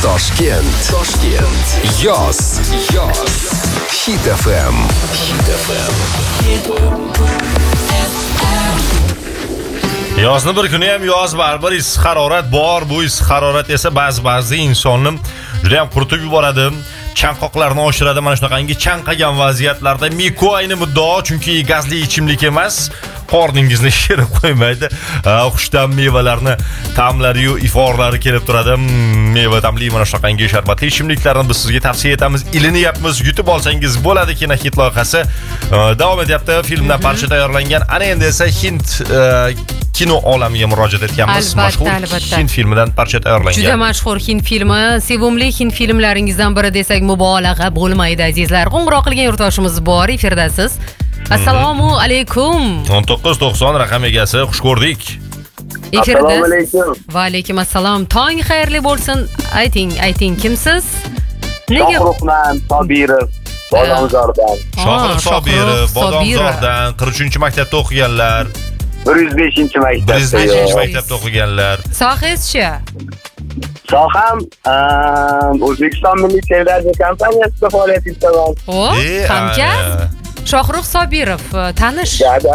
Toshkent yoz Hit FM. Yozni bir kuni ham yoz baribir issiq harorat bor. Bu issiq harorat esa ba'zi insonni juda ham quritib yuboradi. Chanqoqlarni oshiradi. Mana shunaqangi chanqagan vaziyatlarda Miko ayni muddao, chunki gazli ichimlik emas, qorningizni shirib qo'ymaydi. Xushtam mevalarni ta'mlari-yu iforlari kelib turadi. Meva ta'mli mana shunaqangi sharbatli ichimliklarni biz sizga tavsiya etamiz. Ilinyapmiz, yutib olsangiz bo'ladi. Kinohit loyihasi davom etyapti. Filmdan parcha tayyorlangan. Ana endi esa Hind kino olamiga murojaat etganmiz. Mashhur Hind filmidan parcha tayyorlangan. Juda mashhur Hind filmi, sevimli Hind filmlaringizdan biri desak mubolag'a bo'lmaydi azizlar. Qo'ng'iroq qilgan yurtdoshimiz bor, efirdasiz. Assalomu alaykum. 1990 raqam egasi, xush ko'rdik. Efirda. Assalomu alaykum. Va alaykum assalom. Tong xayrli bo'lsin. Ayting kimsiz? Nega? Shohruxman Sobirov, Bodomzordan. Shohruh Sobirov, Bodomzordan 43 maktabda o'qiganlar. 105-maktabda. 105-maktabda o'qiganlar. Sohangizchi? Soham O'zbekiston Milliy teleradiosi kompaniyasida faoliyat yuritaman. Hamkasb. Shohruh Sobirov, tanish.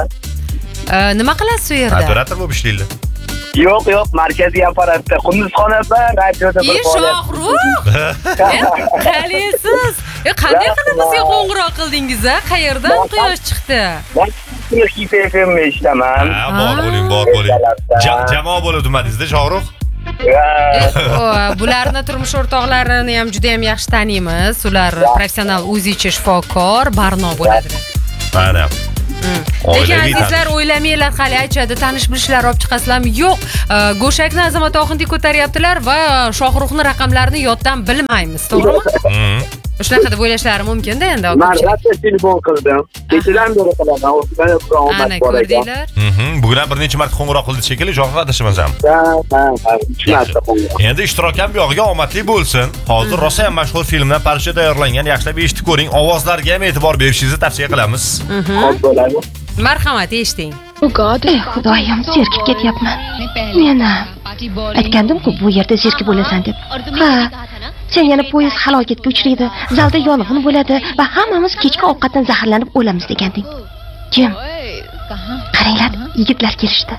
Nima qilasiz u yerda? Operator bo'lib ishlaydi. Yo'q, markaziy apparatda Qunduzxonada radioda bir faoliyat. Shohruh. Qalisiz. Qanday qilib bizga qo'ng'iroq qildingiz? Qayerdan quyosh chiqdi? Hit FM eshitaman. Bor bo'ling. Jamoa bo'lib demadingiz-da, Shohruh? Bularni turmush o'rtoqlarini ham juda ham yaxshi taniymiz. Ular professional o'zicha shifokor, Barno bo'ladi. Mana. Lekin azizlar o'ylamanglar, hali aytadi, tanish bilishlar olib chiqasizlarmi? Yo'q. Go'shakni Azamat Oxundiy ko'taryaptilar va Shohruxning raqamlarini yoddan bilmaymiz, to'g'rimi? Shunaqa deb o'ylashlari mumkin-da endi. Men rasmiy telefon qildim. Kechadan beri qilaman. O'zimda omad bor ekan. Bugun ham bir necha marta qo'ng'iroq qildi shekilli, Shohruh adashmasam. Ha, 3 marta qo'ng'iroq. Endi ishtirok ham buyog'iga omadli bo'lsin. Hozir rosa ham mashhur filmdan parcha tayyorlangan. Yaxshilab eshitib ko'ring. Ovozlarga ham e'tibor berishingizni tavsiya qilamiz. Xo'p bo'ladi. Marhamat, eshiting. Xudoyim, zerikib ketyapman. Men aytgandim-ku, bu yerda zerikib bo'lasan deb. Ha, sen yana poyezd halokatga uchraydi, zalda yong'in bo'ladi va hammamiz kechki ovqatdan zaharlanib o'lamiz deganding. Kim? Qaranglar, yigitlar kelishdi.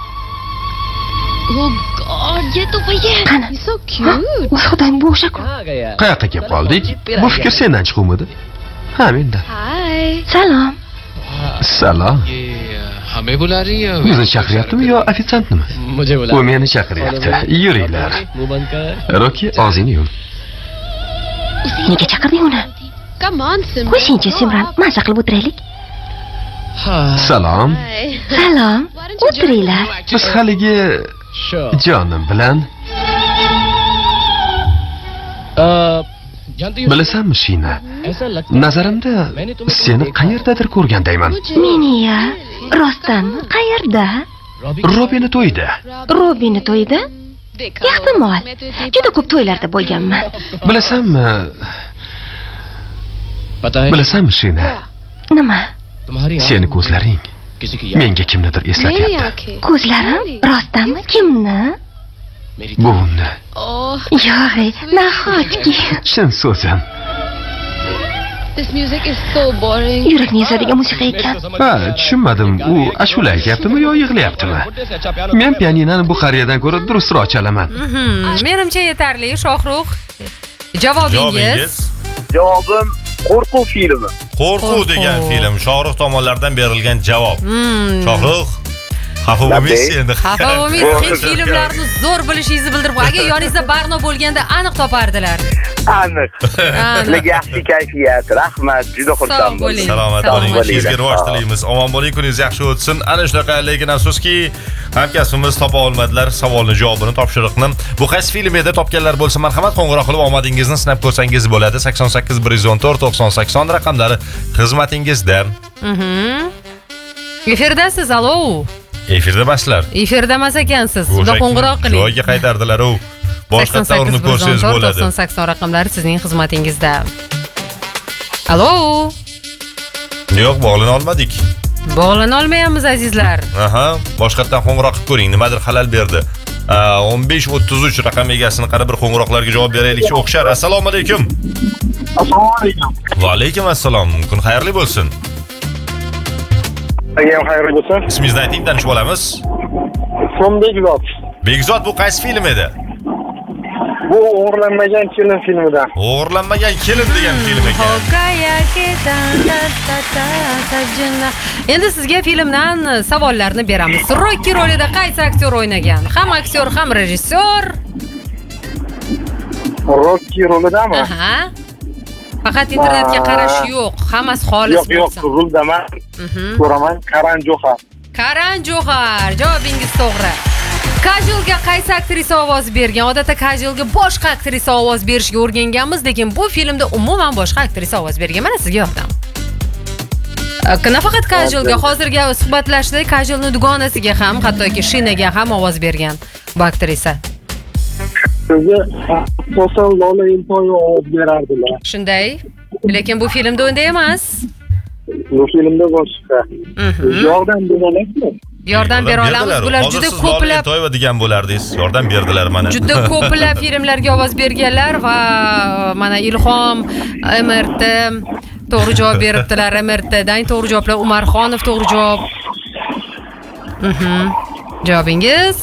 Oh god, ye to voyez. He's so cute. Voy xudoyim, bu o'sha-ku. Qayoqqa kelib qoldik? Bu fikr sendan chiquvmidi? Ha, mendan. Hi. Salom. Salom. हमें बुला रही है Bizni chaqiryaptimi yo ofitsiantnimi? मुझे बुला U meni chaqiryapti. Yuringlar. मुंह बंद कर Roki, og'zingni yum. Nega chaqirding uni? Come on, Simran. Qo'ying-chi, Simran, mazza qilib o'tiraylik. Salom. Hi. Salom. O'tiringlar. Biz haligi jonim bilan bilasanmi Shina? Nazarimda seni qayerdadir ko'rgandayman. Meni-ya? Rostdanmi? Qayerda? Robini to'yda. Robini to'yda? Ehtimol. Juda ko'p to'ylarda bo'lganman. Bilasanmi Shina? Nima? Seni ko'zlaring menga kimnidir eslatyapti. Ko'zlarim? Rostdanmi? Kimni? Buvimni. Yo'q, nahotki. Chin so'zim. This music is so boring. Yurakni ezadigan musiqa ekan. Ha, tushunmadim. U ashula aytyaptimi yo yig'layaptimi? Men pianinani bu qariyadan ko'ra durustroq chalaman. Menimcha yetarli, Shohruh. Javobingiz? Javobim Qo'rquv filmi. Qo'rquv degan film Shohruh tomonidan berilgan javob. Shohruh xafa bo'lmaysiz endi. Xafa bo'lmaysiz. Hind filmlarini zo'r bilishingizni bildirib, agar yoningizda Barno bo'lganda aniq topardilar. Aniq. Sizlarga yaxshi kayfiyat. Rahmat, juda xursand bo'ldim. Salomat bo'ling. Ishingizga rivoj tilaymiz. Omon bo'ling, kuningiz yaxshi o'tsin. Ana shunaqa, lekin afsuski hamkasbimiz topa olmadilar savolni javobini, topshiriqni. Bu qaysi film edi? Topganlar bo'lsa marhamat qo'ng'iroq qilib omadingizni sinab ko'rsangiz bo'ladi. 88 114 9080 raqamlari xizmatingizda. Efirdasiz, alo. Efirda emaslar. Efirda emas ekansiz. Unda qo'ng'iroq qiling. Joyga qaytardilar u. Boshqa urinib ko'rsangiz bo'ladi. 9080 raqamlari sizning xizmatingizda. Alo. Yo'q, bog'lana olmadik. Bog'lana olmayapmiz azizlar. Aha, boshqatdan qo'ng'iroq qilib ko'ring, nimadir xalal berdi. 1533 raqam egasini qara bir qo'ng'iroqlarga javob beraylikchi o'xshar. Assalomu alaykum. Assalomu alaykum. Va alaykum assalom. Kun xayrli bo'lsin. Agar xayrli bo'lsin. Ismingizni ayting, tanishib olamiz. Ismim Begzod. Begzod, bu qaysi film edi? Bu o'g'irlanmagan kelin filmidan. O'g'irlanmagan kelin degan film ekan. Endi sizga filmdan savollarni beramiz. Rocky rolida qaysi aktyor o'ynagan? Ham aktyor, ham rejissyor. Rocky rolidami? Aha. Faqat internetga qarash yo'q, hammasi xolis bo'lsin. Yo'q, roldaman. Ko'raman, Karan Johar. Karan Johar, javobingiz to'g'ri. Kajolga qaysi aktrisa ovoz bergan? Odatda Kajolga boshqa aktrisa ovoz berishga o'rganganmiz, lekin bu filmda umuman boshqa aktrisa ovoz bergan. Mana sizga yordam. Nafaqat Kajolga, hozirgi suhbatlashda Kajolning dugonasiga ham, hattoki Shinaga ham ovoz bergan bu aktrisa. Sizni asosan Lola Eltoy ovoz berardilar. Shunday, lekin bu filmda unda emas. Bu filmda boshqa. Yordam beralasizmi? Yordam bera olamiz. Bular juda ko'plab To'yva degan bo'lardingiz. Yordam berdilar mana. Juda ko'plab filmlarga ovoz berganlar va mana Ilhom, MRT to'g'ri javob beribdilar. MRTdan to'g'ri javoblar Umarxonov to'g'ri javob. Javobingiz?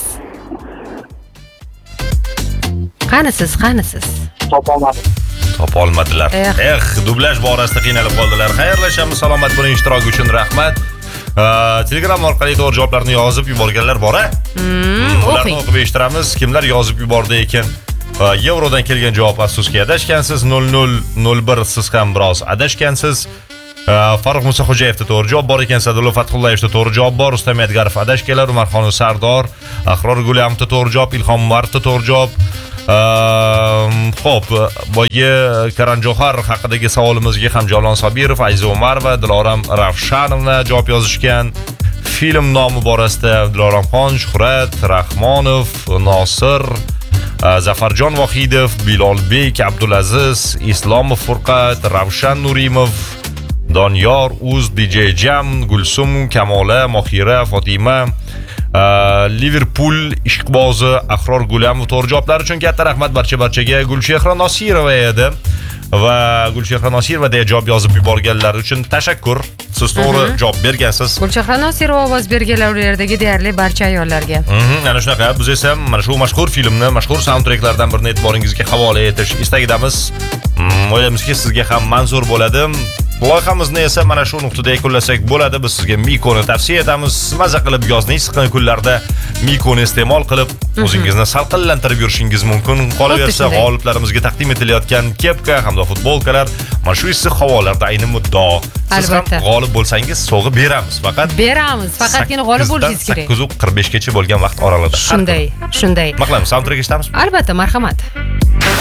Qanisiz? Topolmadilar. Dublaj borasida qiynalib qoldilar. Xayrlashamiz, salomat bo'ling, ishtiroki uchun rahmat. Telegram orqali to'g'ri javoblarni yozib yuborganlar bor-a? Ularni o'qib eshittiramiz. Kimlar yozib yubordi ekan? Yevrodan kelgan javob afsuski adashgansiz. 0001 siz ham biroz adashgansiz. Farruh Musaxo'jayevda to'g'ri javob bor ekan. Sadulla Fathullayevda to'g'ri javob bor. Rustam Edgarov adashganlar. Umarxon Sardor, Ahror Gulyamda to'g'ri javob, Ilhom Umarovda to'gri javob. Xo'p, boya Karan Johar haqidagi savolimizga ham Jalon Sobirov, Ayza Umarova, Diloram Ravshanovna javob yozishgan. Film nomi borasida Diloramxon, Shuhrat Rahmonov, Nosir, Zafarjon Vohidov, Bilolbek, Abdulaziz, Islomov Furqat, Ravshan Nurimov, Doniyor, Uz, DJ Jam, Gulsum, Kamola, Mohira, Fatima, Liverpool ishqbozi Ahror Gulamov to'g'ri javoblar uchun katta rahmat barchaga. Gulchehra Nosirova edi va Gulchehra Nosirova deya javob yozib yuborganlar uchun tashakkur. Siz to'g'ri javob bergansiz. Gulchehra Nosirova ovoz berganlar u yerdagi deyarli barcha ayollarga. Ana shunaqa. Biz esa mana shu mashhur filmni, mashhur saundtreklardan birini e'tiboringizga havola etish istagidamiz. O'ylaymizki, sizga ham manzur bo'ladi. Loyihamizni esa mana shu nuqtada yakunlasak bo'ladi. Biz sizga Mikoni tavsiya etamiz. Maza qilib yozning issiq kunlarida Mikoni iste'mol qilib o'zingizni salqinlantirib yurishingiz mumkin. Qolaversa, g'oliblarimizga taqdim etilayotgan kepka hamda futbolkalar mana shu issiq havolarda ayni muddao. Siz ham g'olib bo'lsangiz sovg'a beramiz. Faqatgina g'olib bo'lishingiz kerak. 8:45 gacha bo'lgan vaqt oralig'ida. Shunday. Nima qilamiz? Soundtrack eshitamiz? Albatta, marhamat.